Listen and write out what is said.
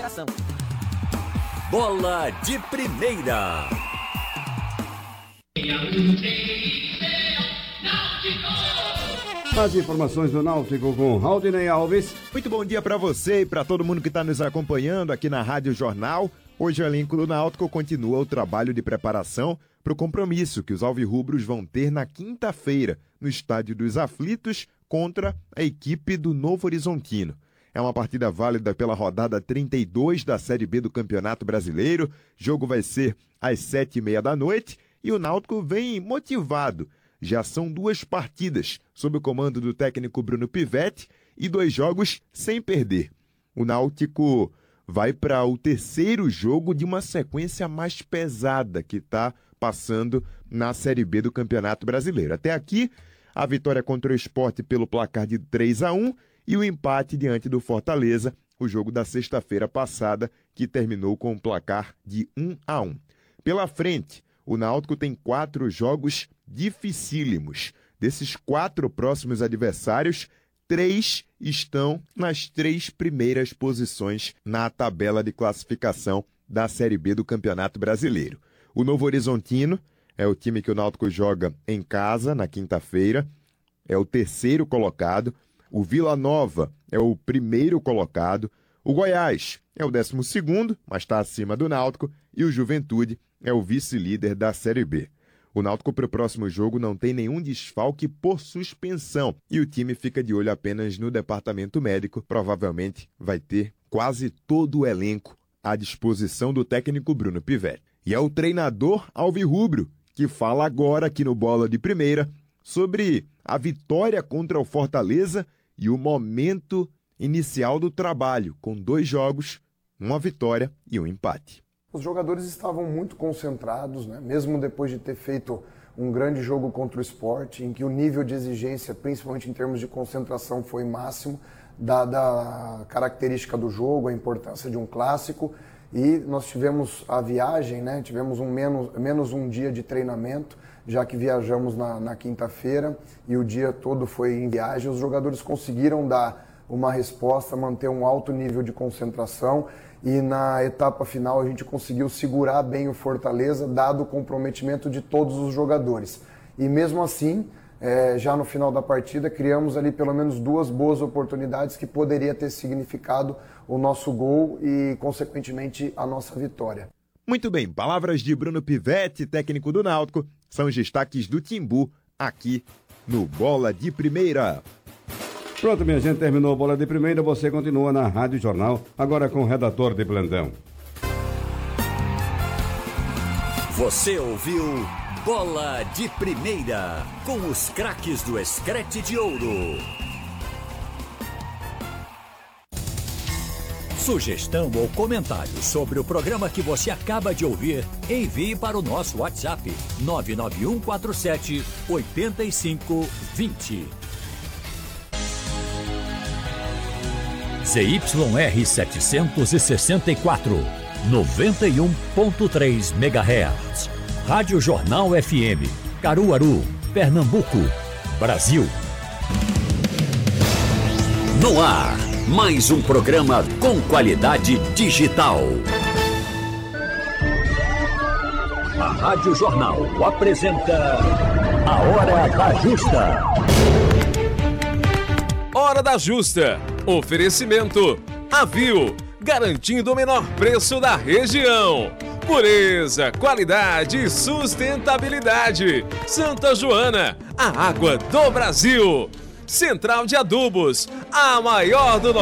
classificação. Bola de Primeira. As informações do Náutico com Raudinei Alves. Muito bom dia para você e para todo mundo que está nos acompanhando aqui na Rádio Jornal. Hoje o elenco do Náutico continua o trabalho de preparação para o compromisso que os alvirrubros vão ter na quinta-feira no Estádio dos Aflitos contra a equipe do Novo Horizontino. É uma partida válida pela rodada 32 da Série B do Campeonato Brasileiro. Jogo vai ser às 7h30 da noite e o Náutico vem motivado. Já são 2 partidas sob o comando do técnico Bruno Pivetti e 2 jogos sem perder. O Náutico vai para o 3º jogo de uma sequência mais pesada que está passando na Série B do Campeonato Brasileiro. Até aqui, a vitória contra o Sport pelo placar de 3-1 e o empate diante do Fortaleza, o jogo da sexta-feira passada, que terminou com o placar de 1-1. Pela frente, o Náutico tem 4 jogos dificílimos. Desses 4 próximos adversários, 3 estão nas 3 primeiras posições na tabela de classificação da Série B do Campeonato Brasileiro. O Novo Horizontino é o time que o Náutico joga em casa na quinta-feira, é o 3º colocado. O Vila Nova é o 1º colocado. O Goiás é o 12º, mas está acima do Náutico. E o Juventude é o vice-líder da Série B. O Náutico para o próximo jogo não tem nenhum desfalque por suspensão e o time fica de olho apenas no departamento médico. Provavelmente vai ter quase todo o elenco à disposição do técnico Bruno Pivetti. E é o treinador alvirrubro que fala agora aqui no Bola de Primeira sobre a vitória contra o Fortaleza e o momento inicial do trabalho, com 2 jogos, 1 vitória e 1 empate. Os jogadores estavam muito concentrados, né? Mesmo depois de ter feito um grande jogo contra o Sport, em que o nível de exigência, principalmente em termos de concentração, foi máximo, da característica do jogo, a importância de um clássico. E nós tivemos a viagem, né? Tivemos menos um dia de treinamento, já que viajamos na quinta-feira e o dia todo foi em viagem. Os jogadores conseguiram dar uma resposta, manter um alto nível de concentração. E na etapa final a gente conseguiu segurar bem o Fortaleza, dado o comprometimento de todos os jogadores. E mesmo assim, já no final da partida, criamos ali pelo menos 2 boas oportunidades que poderia ter significado o nosso gol e, consequentemente, a nossa vitória. Muito bem, palavras de Bruno Pivetti, técnico do Náutico, são os destaques do Timbu aqui no Bola de Primeira. Pronto, minha gente, terminou a Bola de Primeira. Você continua na Rádio Jornal, agora com o redator de plantão. Você ouviu Bola de Primeira, com os craques do Escrete de Ouro. Sugestão ou comentário sobre o programa que você acaba de ouvir, envie para o nosso WhatsApp 99147 8520. ZYR 764, 91.3 MHz. Rádio Jornal FM, Caruaru, Pernambuco, Brasil. No ar, mais um programa com qualidade digital. A Rádio Jornal apresenta A Hora da Justa. Hora da Justa. Oferecimento Avio, garantindo o menor preço da região. Pureza, qualidade e sustentabilidade. Santa Joana, a água do Brasil. Central de Adubos, a maior do